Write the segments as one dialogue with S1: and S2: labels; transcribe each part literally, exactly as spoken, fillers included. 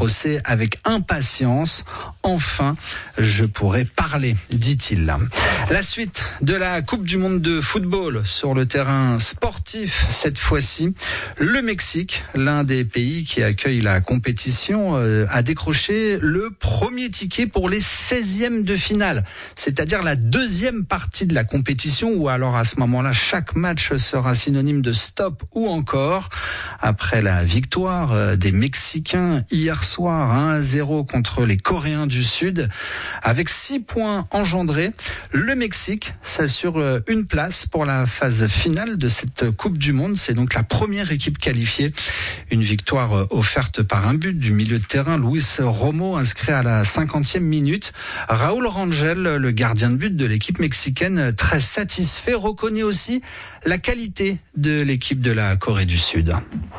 S1: procès avec impatience. Enfin, je pourrai parler, dit-il. La suite de la Coupe du Monde de football sur le terrain sportif cette fois-ci. Le Mexique, l'un des pays qui accueille la compétition, euh, a décroché le premier ticket pour les seizièmes de finale, c'est-à-dire la deuxième partie de la compétition où alors à ce moment-là, chaque match sera synonyme de stop ou encore. Après la victoire des Mexicains hier soir un à zéro contre les Coréens du Sud, avec six points engendrés, le Mexique s'assure une place pour la phase finale de cette Coupe du Monde. C'est donc la première équipe qualifiée. Une victoire offerte par un but du milieu de terrain, Luis Romo, inscrit à la cinquantième minute. Raúl Rangel, le gardien de but de l'équipe mexicaine, très satisfait, reconnaît aussi la qualité de l'équipe de la Corée du Sud.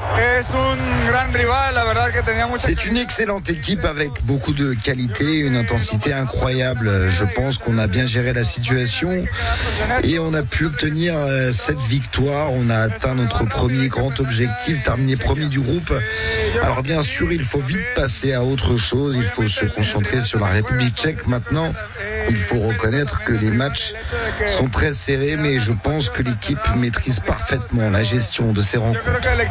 S2: C'est une excellente équipe avec beaucoup de qualité, une intensité incroyable. Je pense qu'on a bien géré la situation et on a pu obtenir cette victoire. On a atteint notre premier grand objectif, terminer premier du groupe. Alors bien sûr, il faut vite passer à autre chose. Il faut se concentrer sur la République tchèque maintenant. Il faut reconnaître que les matchs sont très serrés, mais je pense que l'équipe maîtrise parfaitement la gestion de ces rencontres.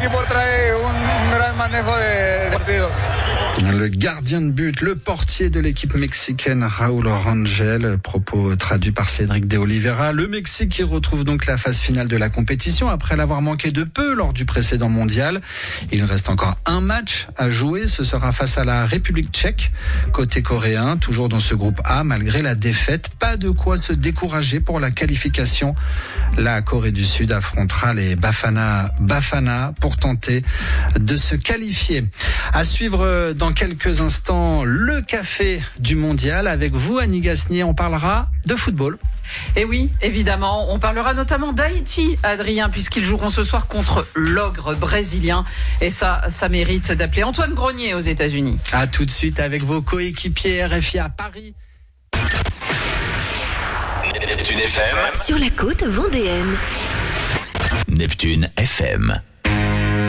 S1: Le gardien de but, le portier de l'équipe mexicaine, Raúl Rangel, propos traduit par Cédric de Oliveira. Le Mexique qui retrouve donc la phase finale de la compétition après l'avoir manqué de peu lors du précédent mondial. Il reste encore un match à jouer, ce sera face à la République tchèque, côté coréen, toujours dans ce groupe A, malgré la défaite. Pas de quoi se décourager pour la qualification. La Corée du Sud affrontera les Bafana Bafana pour tenter de se qualifier. À suivre dans quelques instants le café du mondial. Avec vous, Annie Gasnier, on parlera de football.
S3: Et oui, évidemment, on parlera notamment d'Haïti, Adrien, puisqu'ils joueront ce soir contre l'ogre brésilien. Et ça, ça mérite d'appeler Antoine Grenier aux États-Unis.
S1: À tout de suite avec vos coéquipiers R F I à Paris.
S4: Neptune F M.
S5: Sur la côte vendéenne.
S4: Neptune F M.